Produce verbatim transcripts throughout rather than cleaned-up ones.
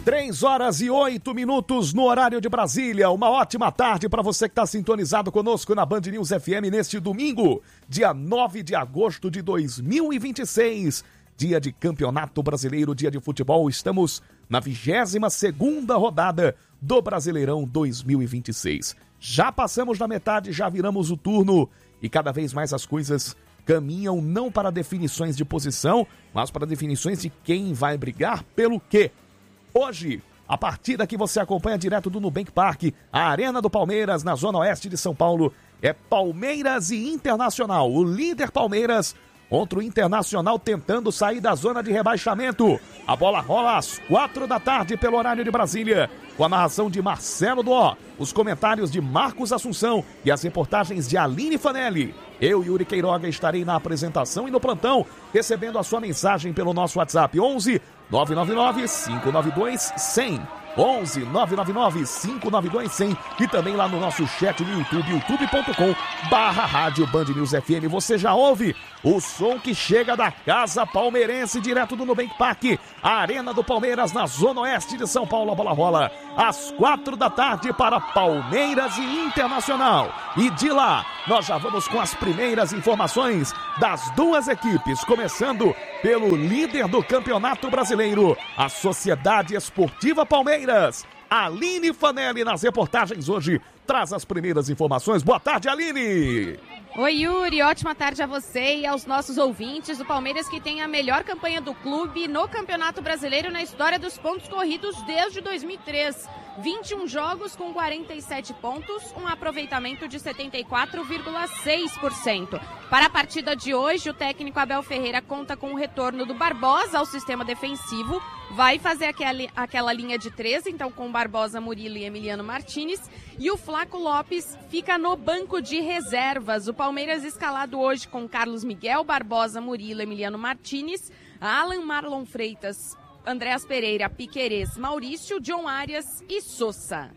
Três horas e oito minutos no horário de Brasília. Uma ótima tarde para você que está sintonizado conosco na Band News F M neste domingo, dia nove de agosto de dois mil e vinte e seis. Dia de Campeonato Brasileiro, dia de futebol. Estamos na vigésima segunda rodada do Brasileirão dois mil e vinte e seis. Já passamos da metade, já viramos o turno e cada vez mais as coisas caminham não para definições de posição, mas para definições de quem vai brigar pelo quê. Hoje, a partida que você acompanha direto do Nubank Park, a Arena do Palmeiras, na zona oeste de São Paulo, é Palmeiras e Internacional. O líder Palmeiras contra o Internacional tentando sair da zona de rebaixamento. A bola rola às quatro da tarde pelo horário de Brasília, com a narração de Marcelo Dó, os comentários de Marcos Assunção e as reportagens de Aline Fanelli. Eu, Yuri Queiroga, estarei na apresentação e no plantão, recebendo a sua mensagem pelo nosso WhatsApp onze nove nove nove, cinco nove dois, cem. onze nove nove nove, cinco nove dois, cem. E também lá no nosso chat no YouTube, youtube ponto com barra rádio Band News F M. Você já ouve o som que chega da Casa Palmeirense, direto do Nubank Park, a Arena do Palmeiras, na zona oeste de São Paulo. A bola rola às quatro da tarde para Palmeiras e Internacional. E de lá, nós já vamos com as primeiras informações das duas equipes, começando pelo líder do Campeonato Brasileiro, a Sociedade Esportiva Palmeiras. Aline Fanelli nas reportagens hoje traz as primeiras informações. Boa tarde, Aline! Oi, Yuri, ótima tarde a você e aos nossos ouvintes. O Palmeiras, que tem a melhor campanha do clube no Campeonato Brasileiro na história dos pontos corridos desde dois mil e três. vinte e um jogos com quarenta e sete pontos, um aproveitamento de setenta e quatro vírgula seis por cento. Para a partida de hoje, o técnico Abel Ferreira conta com o retorno do Barbosa ao sistema defensivo, vai fazer aquela, aquela linha de três, então com Barbosa, Murilo e Emiliano Martinez, e o Flaco Lopes fica no banco de reservas. O Palmeiras escalado hoje com Carlos Miguel, Barbosa, Murilo, Emiliano Martinez, Alan Marlon Freitas, Andréas Pereira, Piquerez, Maurício, John Arias e Sousa.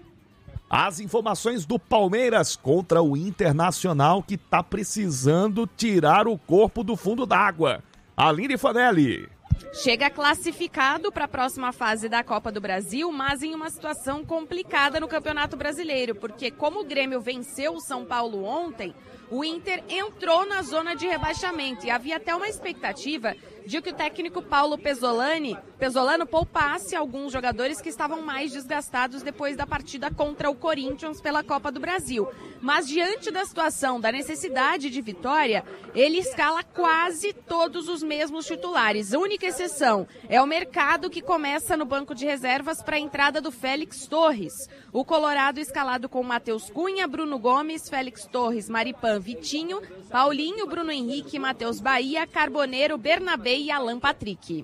As informações do Palmeiras contra o Internacional, que está precisando tirar o corpo do fundo d'água. Aline Fanelli. Chega classificado para a próxima fase da Copa do Brasil, mas em uma situação complicada no Campeonato Brasileiro, porque como o Grêmio venceu o São Paulo ontem, o Inter entrou na zona de rebaixamento e havia até uma expectativa de que o técnico Paulo Pesolani, Pesolano poupasse alguns jogadores que estavam mais desgastados depois da partida contra o Corinthians pela Copa do Brasil. Mas diante da situação da necessidade de vitória, ele escala quase todos os mesmos titulares. A única exceção é o Mercado, que começa no banco de reservas para a entrada do Félix Torres. O Colorado escalado com Matheus Cunha, Bruno Gomes, Félix Torres, Maripan, Vitinho, Paulinho, Bruno Henrique, Matheus Bahia, Carboneiro, Bernabé e Alan Patrick.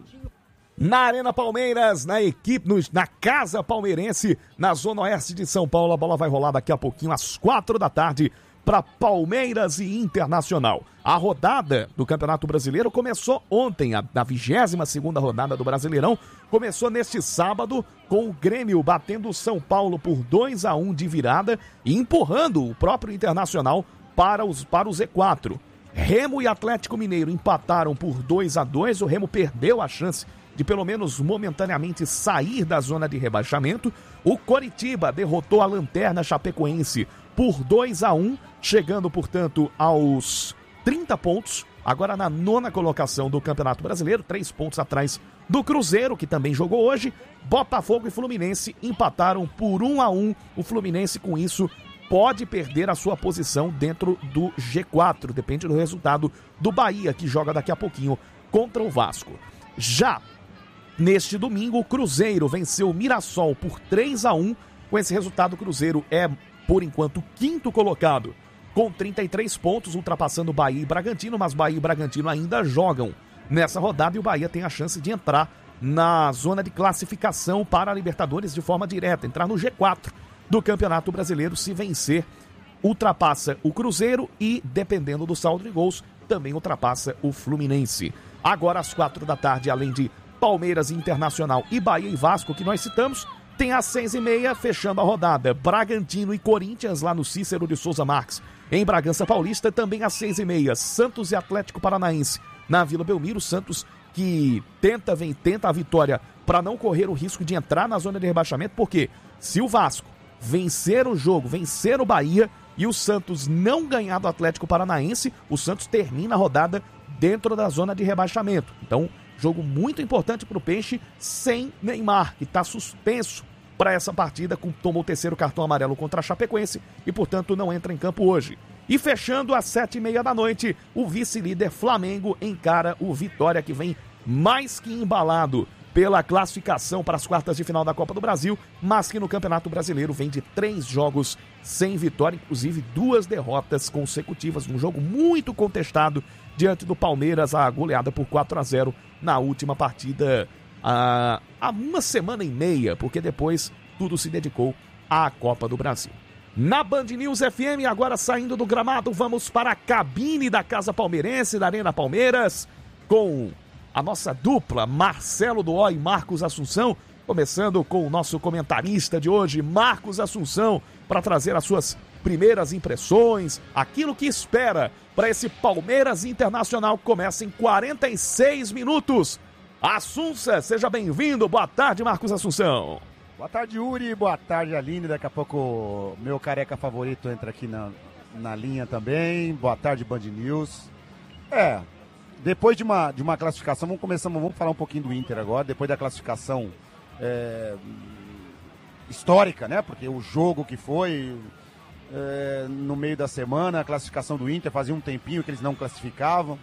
Na Arena Palmeiras, na equipe, no, na Casa Palmeirense, na zona oeste de São Paulo, a bola vai rolar daqui a pouquinho, às quatro da tarde, para Palmeiras e Internacional. A rodada do Campeonato Brasileiro começou ontem, a, a vigésima segunda rodada do Brasileirão, começou neste sábado com o Grêmio batendo o São Paulo por dois a um de virada e empurrando o próprio Internacional para, os, para o Z quatro. Remo e Atlético Mineiro empataram por dois a dois, o Remo perdeu a chance de pelo menos momentaneamente sair da zona de rebaixamento. O Coritiba derrotou a Lanterna Chapecoense por dois a um, chegando, portanto, aos trinta pontos, agora na nona colocação do Campeonato Brasileiro, três pontos atrás do Cruzeiro, que também jogou hoje. Botafogo e Fluminense empataram por um a um, o Fluminense com isso pode perder a sua posição dentro do G quatro, depende do resultado do Bahia, que joga daqui a pouquinho contra o Vasco. Já neste domingo, o Cruzeiro venceu o Mirassol por três a um, com esse resultado o Cruzeiro é, por enquanto, quinto colocado, com trinta e três pontos, ultrapassando Bahia e Bragantino, mas Bahia e Bragantino ainda jogam nessa rodada e o Bahia tem a chance de entrar na zona de classificação para a Libertadores de forma direta, entrar no G quatro do Campeonato Brasileiro. Se vencer, ultrapassa o Cruzeiro e, dependendo do saldo de gols, também ultrapassa o Fluminense. Agora, às quatro da tarde, além de Palmeiras, Internacional e Bahia e Vasco, que nós citamos, tem às seis e meia, fechando a rodada, Bragantino e Corinthians, lá no Cícero de Souza Marques, em Bragança Paulista. Também às seis e meia, Santos e Atlético Paranaense, na Vila Belmiro. Santos que tenta, vem, tenta a vitória para não correr o risco de entrar na zona de rebaixamento, porque se o Vasco vencer o jogo, vencer o Bahia e o Santos não ganhar do Atlético Paranaense, o Santos termina a rodada dentro da zona de rebaixamento. Então, jogo muito importante para o Peixe sem Neymar, que está suspenso para essa partida, tomou o terceiro cartão amarelo contra a Chapecoense e, portanto, não entra em campo hoje. E fechando às sete e meia da noite, o vice-líder Flamengo encara o Vitória, que vem mais que embalado pela classificação para as quartas de final da Copa do Brasil, mas que no Campeonato Brasileiro vem de três jogos sem vitória, inclusive duas derrotas consecutivas, num jogo muito contestado diante do Palmeiras, a goleada por quatro a zero na última partida há, há uma semana e meia, porque depois tudo se dedicou à Copa do Brasil. Na Band News F M, agora saindo do gramado, vamos para a cabine da Casa Palmeirense, da Arena Palmeiras, com a nossa dupla, Marcelo Duó e Marcos Assunção, começando com o nosso comentarista de hoje, Marcos Assunção, para trazer as suas primeiras impressões, aquilo que espera para esse Palmeiras Internacional que começa em quarenta e seis minutos. Assunção, seja bem-vindo, boa tarde, Marcos Assunção. Boa tarde, Yuri, boa tarde, Aline, daqui a pouco meu careca favorito entra aqui na, na linha também, boa tarde, Band News. É, depois de uma, de uma classificação, vamos começar, vamos falar um pouquinho do Inter agora, depois da classificação é, histórica, né, porque o jogo que foi é, no meio da semana, a classificação do Inter, fazia um tempinho que eles não classificavam,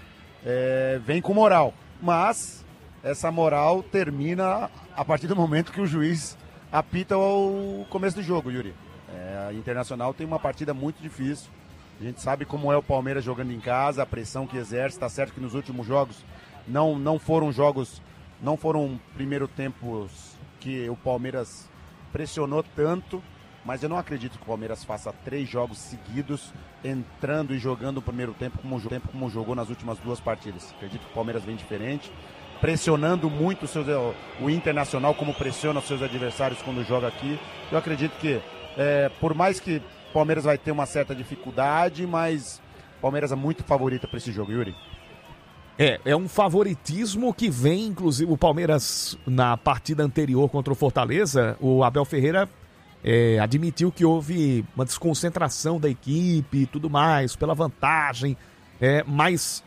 é, vem com moral, mas essa moral termina a partir do momento que o juiz apita o começo do jogo, Yuri. É, a Internacional tem uma partida muito difícil. A gente sabe como é o Palmeiras jogando em casa, a pressão que exerce. Está certo que nos últimos jogos não, não foram jogos, não foram primeiro tempos que o Palmeiras pressionou tanto, mas eu não acredito que o Palmeiras faça três jogos seguidos entrando e jogando o primeiro tempo como, tempo como jogou nas últimas duas partidas. Acredito que o Palmeiras vem diferente, pressionando muito o, seu, o Internacional, como pressiona os seus adversários quando joga aqui. Eu acredito que, é, por mais que o Palmeiras vai ter uma certa dificuldade, mas o Palmeiras é muito favorito para esse jogo, Yuri. É, é um favoritismo que vem, inclusive, o Palmeiras, na partida anterior contra o Fortaleza, o Abel Ferreira é, admitiu que houve uma desconcentração da equipe e tudo mais, pela vantagem, é, mas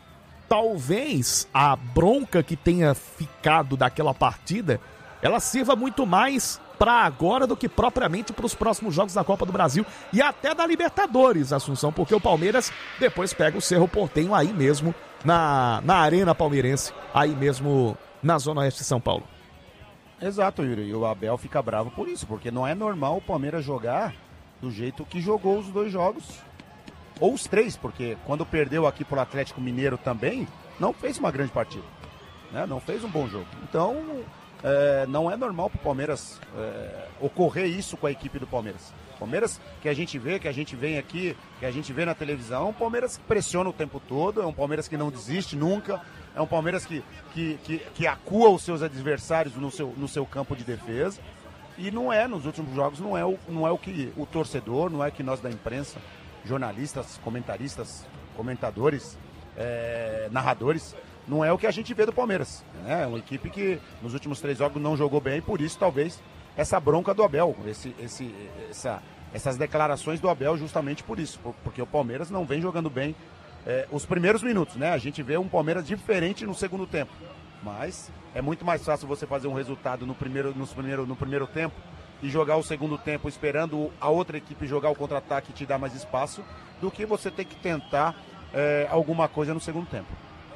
talvez a bronca que tenha ficado daquela partida, ela sirva muito mais para agora do que propriamente para os próximos jogos da Copa do Brasil e até da Libertadores, Assunção, porque o Palmeiras depois pega o Cerro Porteño aí mesmo, na, na Arena Palmeirense, aí mesmo na Zona Oeste de São Paulo. Exato, Yuri, e o Abel fica bravo por isso, porque não é normal o Palmeiras jogar do jeito que jogou os dois jogos. Ou os três, porque quando perdeu aqui pro Atlético Mineiro também, não fez uma grande partida, né? Não fez um bom jogo. Então, é, não é normal pro Palmeiras é, ocorrer isso com a equipe do Palmeiras. Palmeiras que a gente vê, que a gente vem aqui, que a gente vê na televisão, é um Palmeiras que pressiona o tempo todo, é um Palmeiras que não desiste nunca, é um Palmeiras que, que, que, que acua os seus adversários no seu, no seu campo de defesa. E não é, nos últimos jogos, não é o, não é o que o torcedor, não é que nós da imprensa, jornalistas, comentaristas, comentadores, é, narradores, não é o que a gente vê do Palmeiras, né? É uma equipe que nos últimos três jogos não jogou bem, por isso talvez essa bronca do Abel, esse, esse, essa, essas declarações do Abel justamente por isso, porque o Palmeiras não vem jogando bem é, os primeiros minutos, né? A gente vê um Palmeiras diferente no segundo tempo, mas é muito mais fácil você fazer um resultado no primeiro, no primeiro, no primeiro tempo e jogar o segundo tempo esperando a outra equipe jogar o contra-ataque e te dar mais espaço, do que você ter que tentar é, alguma coisa no segundo tempo.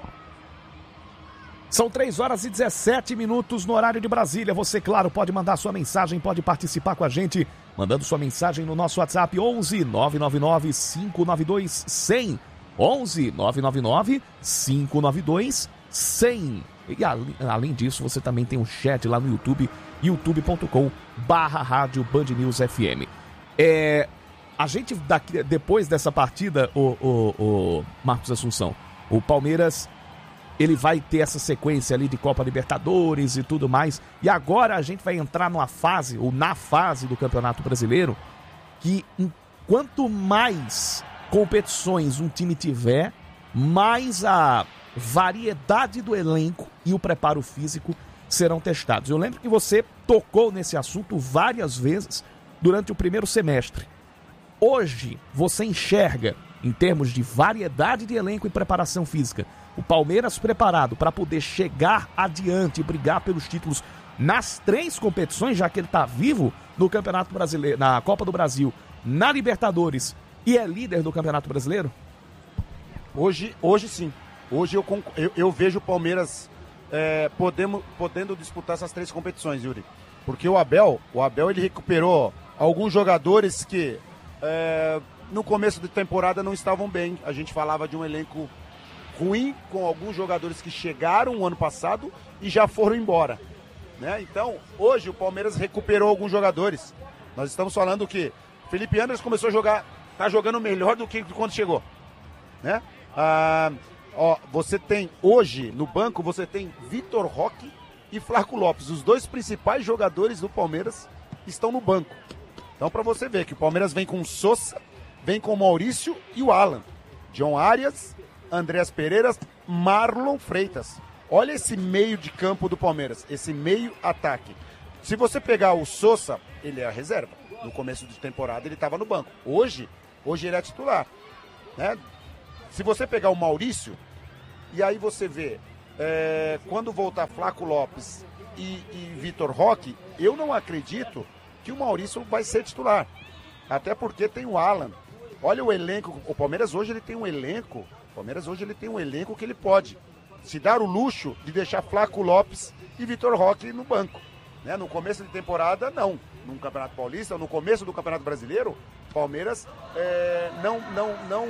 São três horas e dezessete minutos no horário de Brasília. Você, claro, pode mandar sua mensagem, pode participar com a gente, mandando sua mensagem no nosso WhatsApp onze nove nove nove cinco nove dois zero zero. onze nove nove nove cinco nove dois zero zero. E além disso, você também tem um chat lá no YouTube, youtube ponto com barra rádio Band News F M. É, a gente, daqui, depois dessa partida, o, o, o Marcos Assunção, o Palmeiras, ele vai ter essa sequência ali de Copa Libertadores e tudo mais, e agora a gente vai entrar numa fase, ou na fase do Campeonato Brasileiro, que quanto mais competições um time tiver, mais a variedade do elenco e o preparo físico serão testados. Eu lembro que você tocou nesse assunto várias vezes durante o primeiro semestre. Hoje, você enxerga, em termos de variedade de elenco e preparação física, o Palmeiras preparado para poder chegar adiante e brigar pelos títulos nas três competições, já que ele está vivo no Campeonato Brasileiro, na Copa do Brasil, na Libertadores e é líder do Campeonato Brasileiro? Hoje, hoje sim. Hoje eu, eu, eu vejo o Palmeiras é, podemos, podendo disputar essas três competições, Yuri. Porque o Abel, o Abel ele recuperou alguns jogadores que é, no começo da temporada não estavam bem. A gente falava de um elenco ruim, com alguns jogadores que chegaram o ano passado e já foram embora. Né? Então, hoje o Palmeiras recuperou alguns jogadores. Nós estamos falando que Felipe Anderson começou a jogar, tá jogando melhor do que quando chegou. Né? Ah, ó, você tem hoje no banco, você tem Vitor Roque e Flaco Lopes. Os dois principais jogadores do Palmeiras estão no banco. Então, para você ver que o Palmeiras vem com o Sousa, vem com o Maurício e o Alan. John Arias, Andreas Pereira, Marlon Freitas. Olha esse meio de campo do Palmeiras, esse meio ataque. Se você pegar o Sousa, ele é a reserva. No começo de temporada ele estava no banco. Hoje, hoje ele é titular. Né? Se você pegar o Maurício, e aí você vê, é, quando voltar Flaco Lopes e, e Vitor Roque, eu não acredito que o Maurício vai ser titular. Até porque tem o Alan. Olha o elenco, o Palmeiras hoje ele tem um elenco, o Palmeiras hoje ele tem um elenco que ele pode se dar o luxo de deixar Flaco Lopes e Vitor Roque no banco. Né? No começo de temporada, não. No Campeonato Paulista, no começo do Campeonato Brasileiro, Palmeiras é, não, não, não,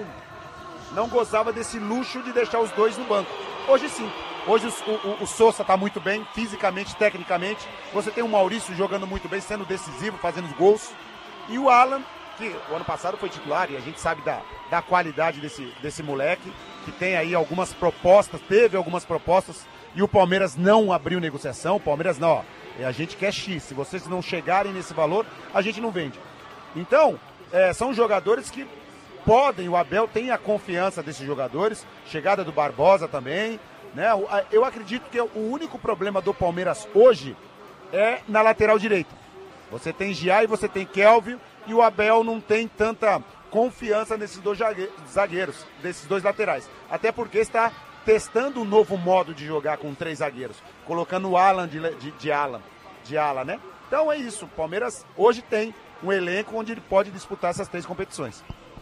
não gozava desse luxo de deixar os dois no banco. Hoje sim. Hoje o, o, o Sousa está muito bem, fisicamente, tecnicamente. Você tem o Maurício jogando muito bem, sendo decisivo, fazendo os gols. E o Alan, que o ano passado foi titular, e a gente sabe da, da qualidade desse, desse moleque, que tem aí algumas propostas, teve algumas propostas, e o Palmeiras não abriu negociação. O Palmeiras não, ó, a gente quer X, se vocês não chegarem nesse valor, a gente não vende. Então, é, são jogadores que podem, o Abel tem a confiança desses jogadores, chegada do Barbosa também, né? Eu acredito que o único problema do Palmeiras hoje é na lateral direita. Você tem Gia e você tem Kelvin, e o Abel não tem tanta confiança nesses dois zagueiros, desses dois laterais. Até porque está testando um novo modo de jogar com três zagueiros, colocando o Alan de, de, de, Alan, de ala, né? Então é isso, o Palmeiras hoje tem um elenco onde ele pode disputar essas três competições.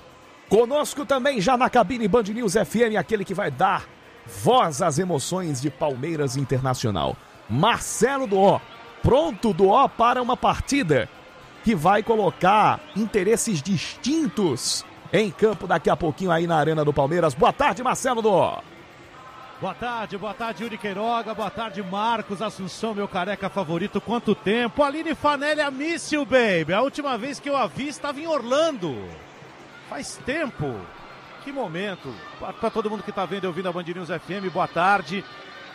Conosco também, já na cabine Band News F M, aquele que vai dar voz às emoções de Palmeiras Internacional. Marcelo Duó, pronto Duó para uma partida que vai colocar interesses distintos em campo daqui a pouquinho aí na Arena do Palmeiras. Boa tarde, Marcelo Duó. Boa tarde, boa tarde, Yuri Queiroga, boa tarde, Marcos Assunção, meu careca favorito, quanto tempo? Aline Fanelli, miss you, baby, a última vez que eu a vi estava em Orlando, faz tempo, que momento, para todo mundo que está vendo e ouvindo a Band News F M, boa tarde.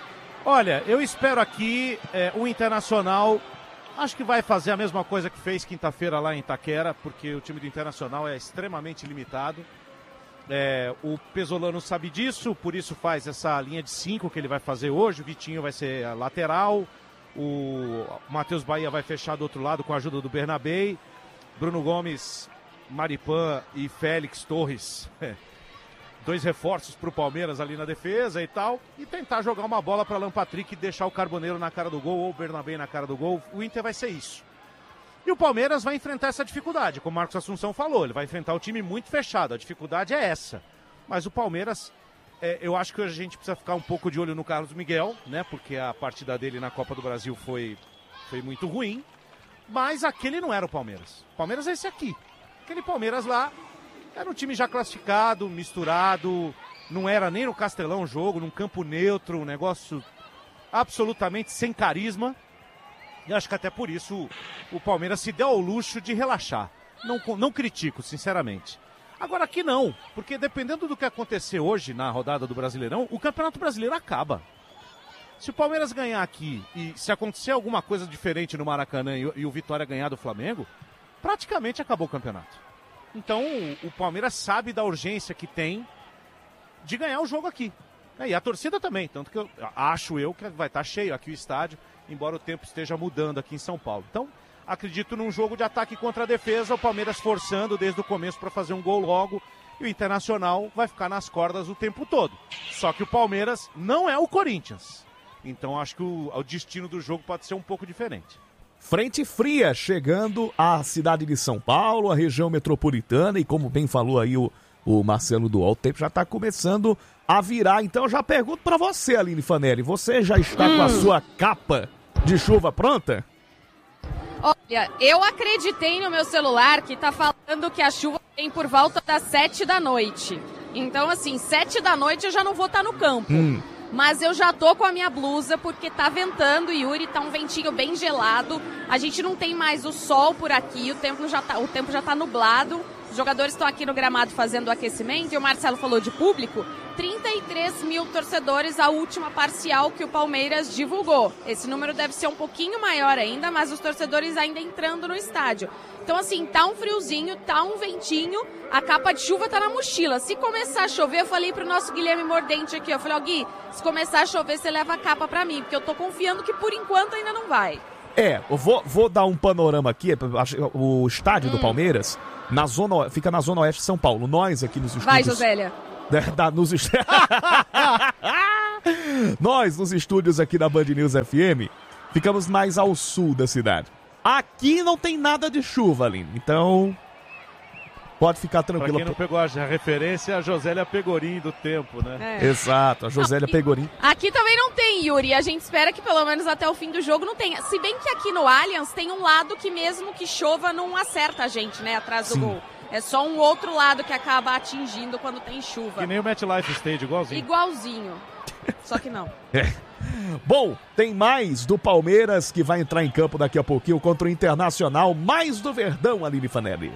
Olha, eu espero aqui é, o Internacional, acho que vai fazer a mesma coisa que fez quinta-feira lá em Itaquera, porque o time do Internacional é extremamente limitado. É, o Pesolano sabe disso, por isso faz essa linha de cinco que ele vai fazer hoje. O Vitinho vai ser a lateral, o Matheus Bahia vai fechar do outro lado com a ajuda do Bernabei, Bruno Gomes, Maripan e Félix Torres, dois reforços para o Palmeiras ali na defesa e tal, e tentar jogar uma bola para Alan Patrick e deixar o Carboneiro na cara do gol ou o Bernabei na cara do gol. O Inter vai ser isso. E o Palmeiras vai enfrentar essa dificuldade, como o Marcos Assunção falou, ele vai enfrentar um time muito fechado, a dificuldade é essa. Mas o Palmeiras, é, eu acho que hoje a gente precisa ficar um pouco de olho no Carlos Miguel, né? Porque a partida dele na Copa do Brasil foi, foi muito ruim, mas aquele não era o Palmeiras. O Palmeiras é esse aqui. Aquele Palmeiras lá era um time já classificado, misturado, não era nem no Castelão o jogo, num campo neutro, um negócio absolutamente sem carisma. E acho que até por isso o Palmeiras se deu ao luxo de relaxar. Não, não critico, sinceramente. Agora aqui não, porque dependendo do que acontecer hoje na rodada do Brasileirão, o Campeonato Brasileiro acaba. Se o Palmeiras ganhar aqui e se acontecer alguma coisa diferente no Maracanã e, e o Vitória ganhar do Flamengo, praticamente acabou o campeonato. Então o, o Palmeiras sabe da urgência que tem de ganhar o jogo aqui. É, e a torcida também, tanto que eu acho eu que vai estar cheio aqui o estádio, embora o tempo esteja mudando aqui em São Paulo. Então, acredito num jogo de ataque contra a defesa, o Palmeiras forçando desde o começo para fazer um gol logo, e o Internacional vai ficar nas cordas o tempo todo. Só que o Palmeiras não é o Corinthians. Então acho que o, o destino do jogo pode ser um pouco diferente. Frente fria chegando à cidade de São Paulo, a região metropolitana, e como bem falou aí o, o Marcelo Dual, o tempo já está começando a virar. Então eu já pergunto para você, Aline Fanelli, você já está hum. com a sua capa de chuva pronta? Olha, eu acreditei no meu celular que tá falando que a chuva vem por volta das sete da noite. Então, assim, sete da noite eu já não vou estar no campo. Hum. Mas eu já tô com a minha blusa porque tá ventando, Yuri, tá um ventinho bem gelado. A gente não tem mais o sol por aqui, o tempo já tá, o tempo já tá nublado. Os jogadores estão aqui no gramado fazendo o aquecimento e o Marcelo falou de público. trinta e três mil torcedores, a última parcial que o Palmeiras divulgou. Esse número deve ser um pouquinho maior ainda, mas os torcedores ainda entrando no estádio. Então, assim, tá um friozinho, tá um ventinho, a capa de chuva tá na mochila. Se começar a chover, eu falei pro nosso Guilherme Mordente aqui, eu falei, ó, Gui, se começar a chover, você leva a capa pra mim, porque eu tô confiando que por enquanto ainda não vai. É, eu vou, vou dar um panorama aqui, o estádio hum. do Palmeiras na zona, fica na zona oeste de São Paulo. Nós aqui nos estúdios... Vai, Josélia. Da, nos est... Nós, nos estúdios aqui da Band News F M, ficamos mais ao sul da cidade. Aqui não tem nada de chuva, Aline, então pode ficar tranquilo. Pra quem não pegou a referência, a Josélia Pegorim do tempo, né? É. Exato, a Josélia aqui, Pegorim. Aqui também não tem, Yuri, a gente espera que pelo menos até o fim do jogo não tenha. Se bem que aqui no Allianz tem um lado que mesmo que chova não acerta a gente, né, atrás do Sim. gol. É só um outro lado que acaba atingindo quando tem chuva. Que nem o MetLife Stadium, igualzinho. Igualzinho, só que não. É. Bom, tem mais do Palmeiras que vai entrar em campo daqui a pouquinho contra o Internacional. Mais do Verdão, Aline Fanelli.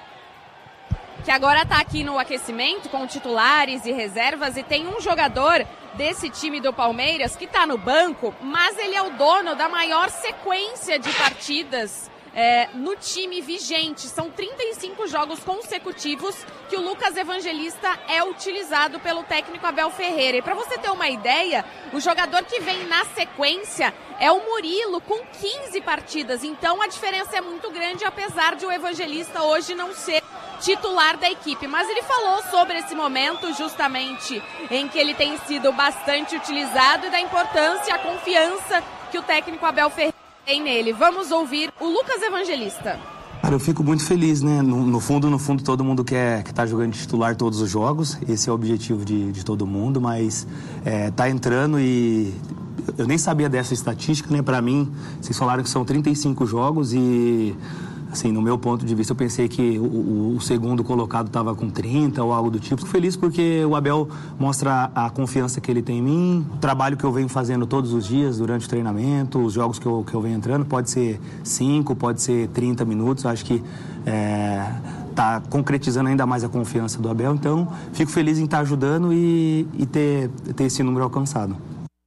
Que agora tá aqui no aquecimento com titulares e reservas e tem um jogador desse time do Palmeiras que tá no banco, mas ele é o dono da maior sequência de partidas É, no time vigente. São trinta e cinco jogos consecutivos que o Lucas Evangelista é utilizado pelo técnico Abel Ferreira. E para você ter uma ideia, o jogador que vem na sequência é o Murilo, com quinze partidas. Então a diferença é muito grande, apesar de o Evangelista hoje não ser titular da equipe. Mas ele falou sobre esse momento justamente em que ele tem sido bastante utilizado e da importância e a confiança que o técnico Abel Ferreira tem nele. Vamos ouvir o Lucas Evangelista. Cara, eu fico muito feliz, né? No, no fundo, no fundo, todo mundo quer que tá jogando de titular todos os jogos. Esse é o objetivo de, de todo mundo, mas é, tá entrando e eu nem sabia dessa estatística, né? Pra mim, vocês falaram que são trinta e cinco jogos e, assim, no meu ponto de vista, eu pensei que o, o segundo colocado estava com trinta ou algo do tipo. Fico feliz porque o Abel mostra a, a confiança que ele tem em mim, o trabalho que eu venho fazendo todos os dias durante o treinamento, os jogos que eu, que eu venho entrando, pode ser cinco, pode ser trinta minutos, eu acho que é, tá concretizando ainda mais a confiança do Abel, então fico feliz em estar ajudando e, e ter, ter esse número alcançado.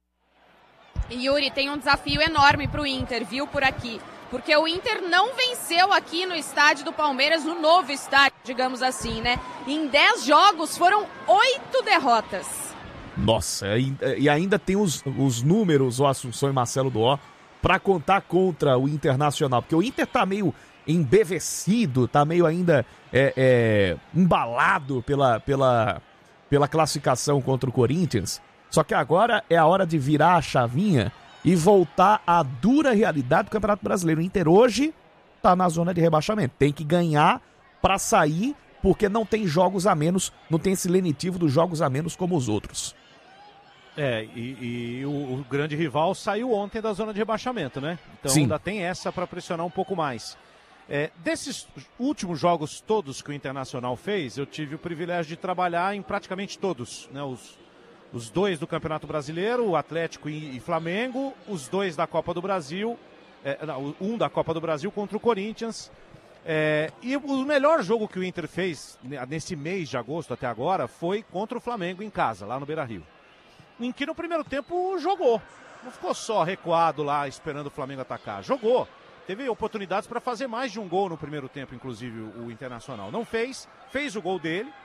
Yuri, tem um desafio enorme para o Inter, viu, por aqui. Porque o Inter não venceu aqui no estádio do Palmeiras, no novo estádio, digamos assim, né? Em dez jogos foram oito derrotas. Nossa, e ainda tem os, os números, o Assunção e Marcelo Duó, para contar contra o Internacional. Porque o Inter tá meio embevecido, tá meio ainda é, é, embalado pela, pela, pela classificação contra o Corinthians. Só que agora é a hora de virar a chavinha e voltar à dura realidade do Campeonato Brasileiro. O Inter hoje está na zona de rebaixamento. Tem que ganhar para sair, porque não tem jogos a menos, não tem esse lenitivo dos jogos a menos como os outros. É, e, e o, o grande rival saiu ontem da zona de rebaixamento, né? Então Sim. ainda tem essa para pressionar um pouco mais. É, desses últimos jogos todos que o Internacional fez, eu tive o privilégio de trabalhar em praticamente todos, né? Os Os dois do Campeonato Brasileiro, o Atlético e, e Flamengo, os dois da Copa do Brasil, é, não, um da Copa do Brasil contra o Corinthians. É, e o melhor jogo que o Inter fez nesse mês de agosto até agora foi contra o Flamengo em casa, lá no Beira-Rio. Em que no primeiro tempo jogou. Não ficou só recuado lá esperando o Flamengo atacar. Jogou. Teve oportunidades para fazer mais de um gol no primeiro tempo, inclusive o, o Internacional. Não fez, fez o gol dele.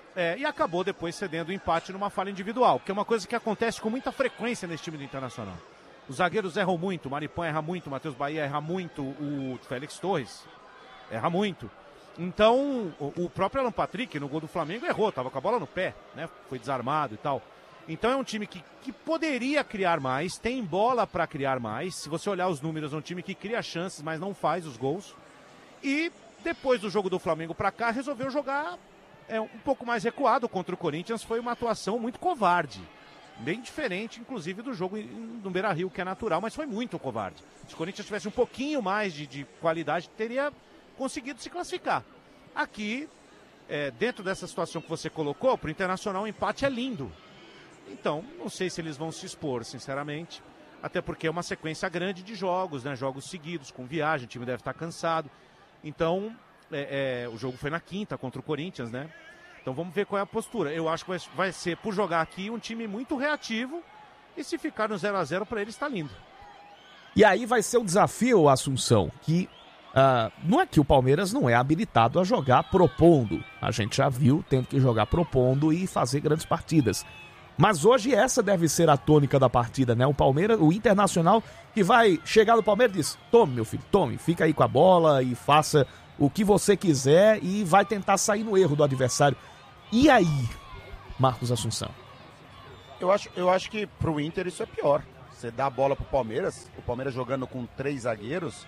É, e acabou depois cedendo o empate numa falha individual, que é uma coisa que acontece com muita frequência nesse time do Internacional. Os zagueiros erram muito, o Maripã erra muito, o Matheus Bahia erra muito, o Félix Torres erra muito. Então, o, o próprio Alan Patrick, no gol do Flamengo, errou, estava com a bola no pé, né? Foi desarmado e tal. Então é um time que, que poderia criar mais, tem bola para criar mais. Se você olhar os números, é um time que cria chances, mas não faz os gols. E depois do jogo do Flamengo para cá, resolveu jogar é, um pouco mais recuado contra o Corinthians. Foi uma atuação muito covarde. Bem diferente, inclusive, do jogo no Beira-Rio, que é natural, mas foi muito covarde. Se o Corinthians tivesse um pouquinho mais de, de qualidade, teria conseguido se classificar. Aqui, é, dentro dessa situação que você colocou, para o Internacional o empate é lindo. Então, não sei se eles vão se expor, sinceramente. Até porque é uma sequência grande de jogos, né? Jogos seguidos, com viagem, o time deve estar cansado. Então, é, é, o jogo foi na quinta contra o Corinthians, né? Então vamos ver qual é a postura. Eu acho que vai, vai ser, por jogar aqui, um time muito reativo. E se ficar no zero a zero, para eles está lindo. E aí vai ser o desafio, Assunção, que uh, não é que o Palmeiras não é habilitado a jogar propondo. A gente já viu tendo que jogar propondo e fazer grandes partidas. Mas hoje essa deve ser a tônica da partida, né? O Palmeiras, o Internacional, que vai chegar no Palmeiras e diz: tome, meu filho, tome, fica aí com a bola e faça o que você quiser e vai tentar sair no erro do adversário. E aí, Marcos Assunção? Eu acho, eu acho que pro Inter isso é pior. Você dá a bola pro Palmeiras, o Palmeiras jogando com três zagueiros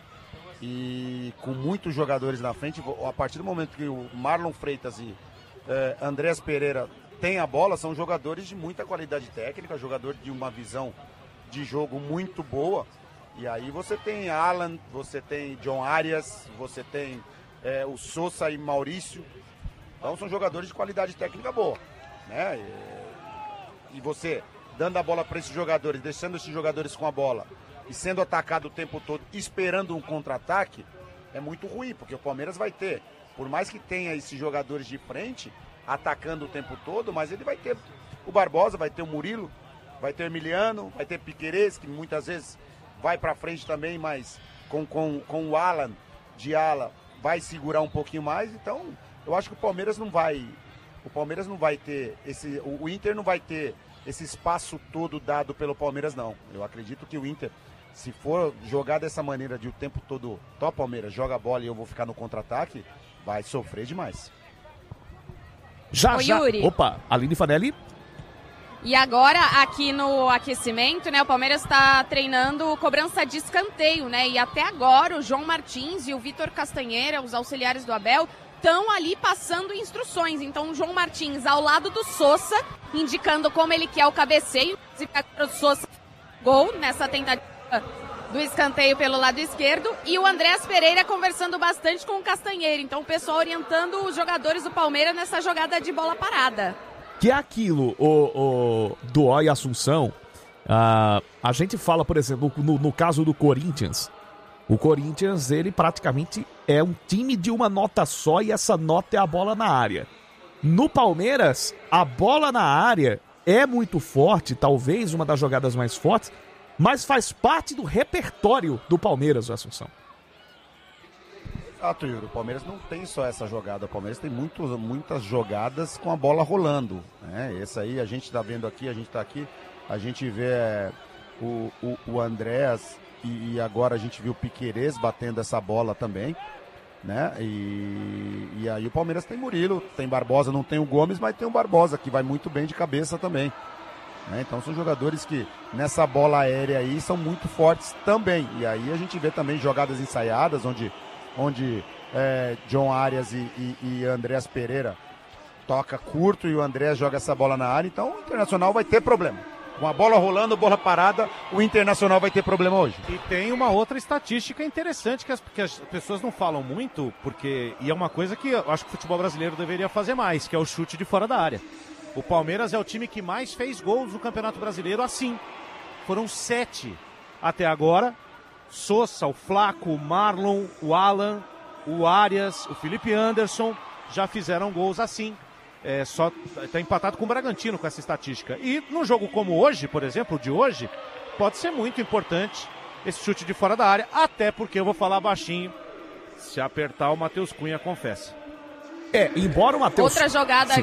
e com muitos jogadores na frente. A partir do momento que o Marlon Freitas e eh, Andrés Pereira tem a bola, são jogadores de muita qualidade técnica, jogador de uma visão de jogo muito boa. E aí você tem Alan, você tem John Arias, você tem é, o Sousa e Maurício. Então são jogadores de qualidade técnica boa, né? E, e você dando a bola para esses jogadores, deixando esses jogadores com a bola e sendo atacado o tempo todo, esperando um contra-ataque, é muito ruim, porque o Palmeiras vai ter, por mais que tenha esses jogadores de frente atacando o tempo todo, mas ele vai ter o Barbosa, vai ter o Murilo, vai ter o Emiliano, vai ter o Piquerez, que muitas vezes vai para frente também, mas com, com, com o Alan de ala vai segurar um pouquinho mais. Então eu acho que o Palmeiras não vai o Palmeiras não vai ter esse, o, o Inter não vai ter esse espaço todo dado pelo Palmeiras, não. Eu acredito que o Inter, se for jogar dessa maneira de o tempo todo, top Palmeiras, joga a bola e eu vou ficar no contra-ataque, vai sofrer demais. Já, Ô, já. Yuri. Opa, Aline Fanelli. E agora, aqui no aquecimento, né, o Palmeiras está treinando cobrança de escanteio, né? E até agora o João Martins e o Vitor Castanheira, os auxiliares do Abel, estão ali passando instruções. Então o João Martins ao lado do Sousa, indicando como ele quer o cabeceio. O Sousa gol nessa tentativa do escanteio pelo lado esquerdo, e o Andrés Pereira conversando bastante com o Castanheira. Então o pessoal orientando os jogadores do Palmeiras nessa jogada de bola parada. Que é aquilo, o, o Duó e Assunção, uh, a gente fala, por exemplo, no, no caso do Corinthians, o Corinthians, ele praticamente é um time de uma nota só, e essa nota é a bola na área. No Palmeiras, a bola na área é muito forte, talvez uma das jogadas mais fortes, mas faz parte do repertório do Palmeiras, o Assunção. Exato, Yuri. O Palmeiras não tem só essa jogada. O Palmeiras tem muito, muitas jogadas com a bola rolando, né? Esse aí a gente está vendo aqui, a gente está aqui, a gente vê é, o, o, o Andrés e, e agora a gente viu o Piquerez batendo essa bola também, né? E, e aí o Palmeiras tem Murilo, tem Barbosa, não tem o Gomes, mas tem o Barbosa, que vai muito bem de cabeça também. Né? Então são jogadores que nessa bola aérea aí são muito fortes também. E aí a gente vê também jogadas ensaiadas onde, onde é, John Arias e, e, e Andrés Pereira toca curto e o Andrés joga essa bola na área. Então o Internacional vai ter problema. Com a bola rolando, bola parada, o Internacional vai ter problema hoje. E tem uma outra estatística interessante que as, que as pessoas não falam muito, porque e é uma coisa que eu acho que o futebol brasileiro deveria fazer mais, que é o chute de fora da área. O Palmeiras é o time que mais fez gols no Campeonato Brasileiro assim. Foram sete até agora. Sousa, o Flaco, o Marlon, o Alan, o Arias, o Felipe Anderson já fizeram gols assim. É, só está empatado com o Bragantino com essa estatística. E num jogo como hoje, por exemplo, o de hoje, pode ser muito importante esse chute de fora da área, até porque eu vou falar baixinho. Se apertar, o Matheus Cunha confessa. É, embora o Matheus... Outra jogada... Se...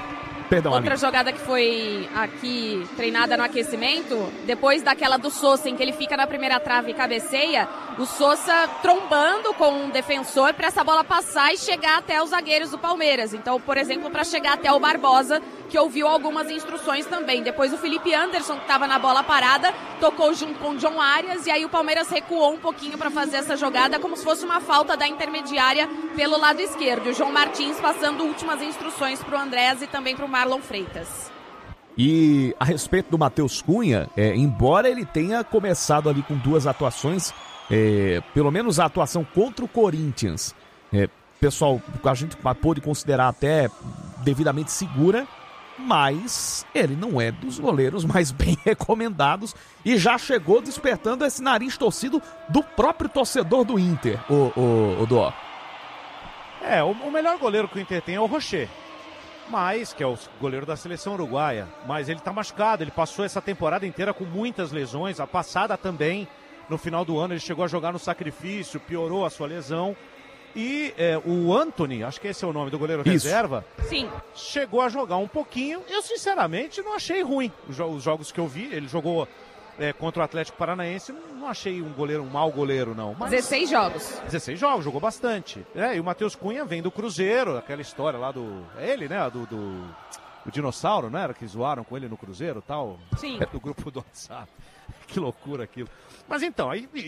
Perdão, Outra Ali. jogada que foi aqui treinada no aquecimento, depois daquela do Sousa, em que ele fica na primeira trave e cabeceia, o Sousa trombando com um defensor para essa bola passar e chegar até os zagueiros do Palmeiras. Então, por exemplo, para chegar até o Barbosa, que ouviu algumas instruções também. Depois o Felipe Anderson, que estava na bola parada, tocou junto com o John Arias, e aí o Palmeiras recuou um pouquinho para fazer essa jogada, como se fosse uma falta da intermediária pelo lado esquerdo. O João Martins passando últimas instruções para o Andrés e também para o Marlon Freitas. E a respeito do Matheus Cunha, é, embora ele tenha começado ali com duas atuações, é, pelo menos a atuação contra o Corinthians, é, pessoal, a gente pôde considerar até devidamente segura, mas ele não é dos goleiros mais bem recomendados e já chegou despertando esse nariz torcido do próprio torcedor do Inter, o, o, o Dó. É, o, o melhor goleiro que o Inter tem é o Rocher, mas, que é o goleiro da seleção uruguaia, mas ele tá machucado, ele passou essa temporada inteira com muitas lesões, a passada também, no final do ano ele chegou a jogar no sacrifício, piorou a sua lesão. E é, o Antony, acho que esse é o nome do goleiro Isso. reserva, Sim. chegou a jogar um pouquinho. Eu, sinceramente, não achei ruim os, jo- os jogos que eu vi. Ele jogou é, contra o Atlético Paranaense, não achei um goleiro, um mau goleiro, não. Mas dezesseis jogos. dezesseis jogos, jogou bastante. É, e o Matheus Cunha vem do Cruzeiro, aquela história lá do... É ele, né? Do, do, do dinossauro, não era? Que zoaram com ele no Cruzeiro e tal. Sim. É do grupo do WhatsApp. Que loucura aquilo. Mas então, aí...